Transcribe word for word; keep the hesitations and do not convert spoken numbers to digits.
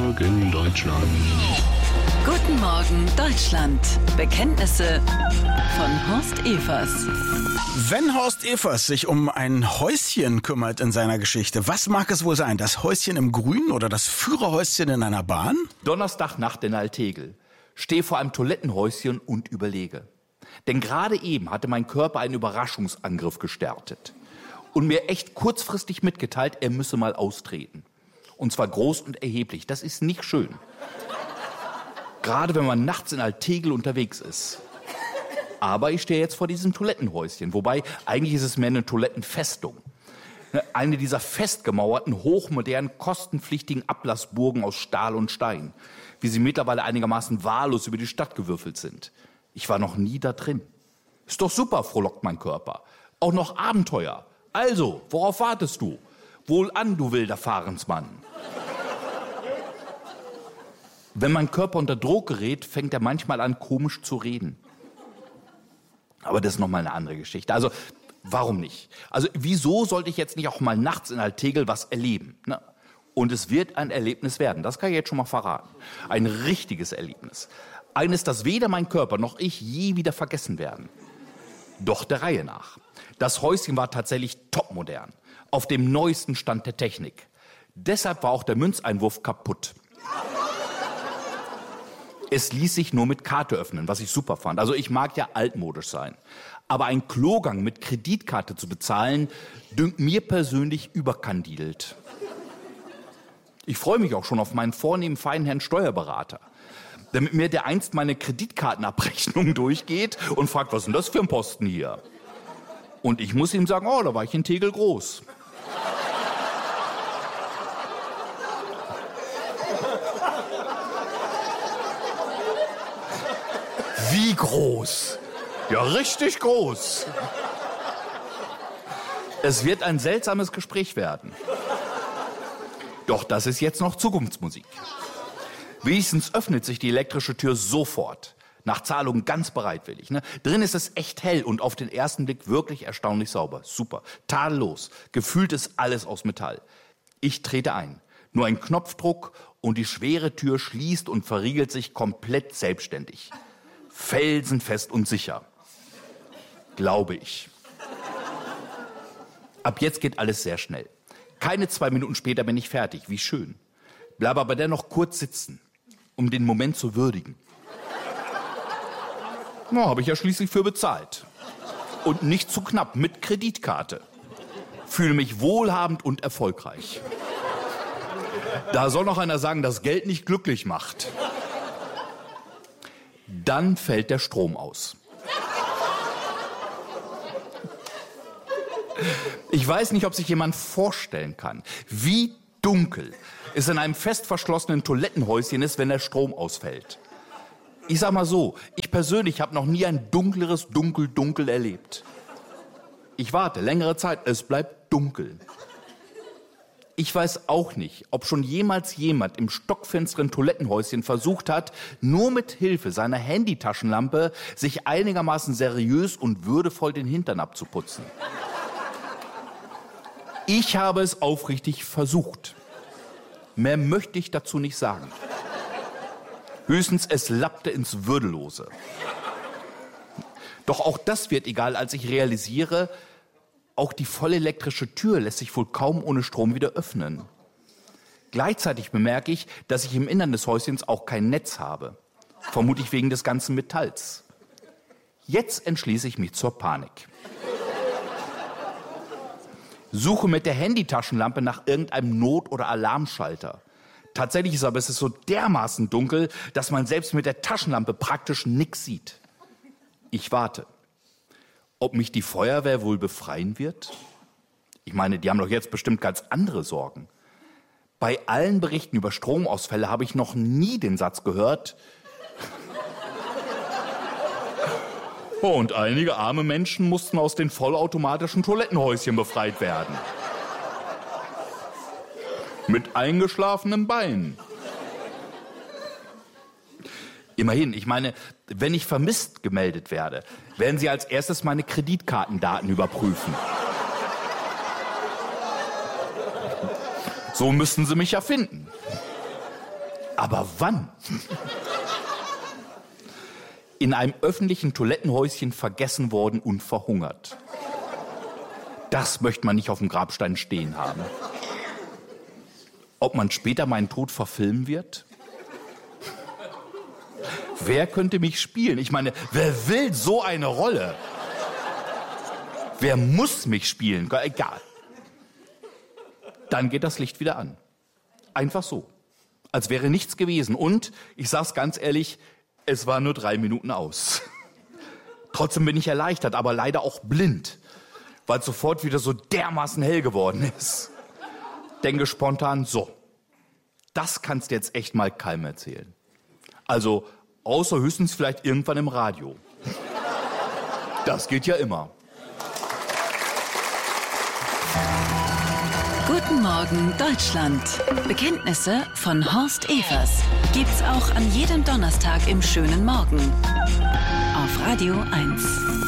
Morgen, Deutschland. Guten Morgen, Deutschland. Bekenntnisse von Horst Evers. Wenn Horst Evers sich um ein Häuschen kümmert in seiner Geschichte, was mag es wohl sein? Das Häuschen im Grünen oder das Führerhäuschen in einer Bahn? Donnerstagnacht in Altegel. Stehe vor einem Toilettenhäuschen und überlege. Denn gerade eben hatte mein Körper einen Überraschungsangriff gestartet. Und mir echt kurzfristig mitgeteilt, er müsse mal austreten. Und zwar groß und erheblich. Das ist nicht schön. Gerade wenn man nachts in Altegel unterwegs ist. Aber ich stehe jetzt vor diesem Toilettenhäuschen. Wobei, eigentlich ist es mehr eine Toilettenfestung. Eine dieser festgemauerten, hochmodernen, kostenpflichtigen Ablassburgen aus Stahl und Stein. Wie sie mittlerweile einigermaßen wahllos über die Stadt gewürfelt sind. Ich war noch nie da drin. Ist doch super, frohlockt mein Körper. Auch noch Abenteuer. Also, worauf wartest du? Wohlan, du wilder Fahrensmann. Wenn mein Körper unter Druck gerät, fängt er manchmal an, komisch zu reden. Aber das ist nochmal eine andere Geschichte. Also, warum nicht? Also, wieso sollte ich jetzt nicht auch mal nachts in Altegel was erleben? Ne? Und es wird ein Erlebnis werden. Das kann ich jetzt schon mal verraten. Ein richtiges Erlebnis. Eines, das weder mein Körper noch ich je wieder vergessen werden. Doch der Reihe nach. Das Häuschen war tatsächlich topmodern. Auf dem neuesten Stand der Technik. Deshalb war auch der Münzeinwurf kaputt. Es ließ sich nur mit Karte öffnen, was ich super fand. Also ich mag ja altmodisch sein. Aber ein Klogang mit Kreditkarte zu bezahlen, dünkt mir persönlich überkandidelt. Ich freue mich auch schon auf meinen vornehmen, feinen Herrn Steuerberater. Der mit mir der einst meine Kreditkartenabrechnung durchgeht und fragt, was ist denn das für ein Posten hier? Und ich muss ihm sagen, oh, da war ich in Tegel groß. Wie groß? Ja, richtig groß. Es wird ein seltsames Gespräch werden. Doch das ist jetzt noch Zukunftsmusik. Wenigstens öffnet sich die elektrische Tür sofort. Nach Zahlung ganz bereitwillig. Ne? Drin ist es echt hell und auf den ersten Blick wirklich erstaunlich sauber. Super, tadellos. Gefühlt ist alles aus Metall. Ich trete ein. Nur ein Knopfdruck und die schwere Tür schließt und verriegelt sich komplett selbstständig. Felsenfest und sicher. Glaube ich. Ab jetzt geht alles sehr schnell. Keine zwei Minuten später bin ich fertig. Wie schön. Bleibe aber dennoch kurz sitzen, um den Moment zu würdigen. Na, habe ich ja schließlich für bezahlt. Und nicht zu knapp, mit Kreditkarte. Fühle mich wohlhabend und erfolgreich. Da soll noch einer sagen, dass Geld nicht glücklich macht. Dann fällt der Strom aus. Ich weiß nicht, ob sich jemand vorstellen kann, wie dunkel es in einem fest verschlossenen Toilettenhäuschen ist, wenn der Strom ausfällt. Ich sag mal so, ich persönlich habe noch nie ein dunkleres Dunkel-Dunkel erlebt. Ich warte längere Zeit, es bleibt dunkel. Ich weiß auch nicht, ob schon jemals jemand im stockfinsteren Toilettenhäuschen versucht hat, nur mit Hilfe seiner Handytaschenlampe sich einigermaßen seriös und würdevoll den Hintern abzuputzen. Ich habe es aufrichtig versucht. Mehr möchte ich dazu nicht sagen. Höchstens, es lappte ins Würdelose. Doch auch das wird egal, als ich realisiere, auch die vollelektrische Tür lässt sich wohl kaum ohne Strom wieder öffnen. Gleichzeitig bemerke ich, dass ich im Innern des Häuschens auch kein Netz habe. Vermutlich wegen des ganzen Metalls. Jetzt entschließe ich mich zur Panik. Suche mit der Handytaschenlampe nach irgendeinem Not- oder Alarmschalter. Tatsächlich ist aber es ist so dermaßen dunkel, dass man selbst mit der Taschenlampe praktisch nichts sieht. Ich warte. Ob mich die Feuerwehr wohl befreien wird? Ich meine, die haben doch jetzt bestimmt ganz andere Sorgen. Bei allen Berichten über Stromausfälle habe ich noch nie den Satz gehört. Und einige arme Menschen mussten aus den vollautomatischen Toilettenhäuschen befreit werden. Mit eingeschlafenem Bein. Immerhin, ich meine, wenn ich vermisst gemeldet werde, werden sie als erstes meine Kreditkartendaten überprüfen. So müssten sie mich ja finden. Aber wann? In einem öffentlichen Toilettenhäuschen vergessen worden und verhungert. Das möchte man nicht auf dem Grabstein stehen haben. Ob man später meinen Tod verfilmen wird? Wer könnte mich spielen? Ich meine, wer will so eine Rolle? Wer muss mich spielen? Egal. Dann geht das Licht wieder an. Einfach so. Als wäre nichts gewesen. Und, ich sag's ganz ehrlich, es war nur drei Minuten aus. Trotzdem bin ich erleichtert, aber leider auch blind, weil es sofort wieder so dermaßen hell geworden ist. Denke spontan, so, das kannst du jetzt echt mal keinem erzählen. Also, außer höchstens vielleicht irgendwann im Radio. Das geht ja immer. Guten Morgen Deutschland. Bekenntnisse von Horst Evers gibt's auch an jedem Donnerstag im schönen Morgen auf Radio eins.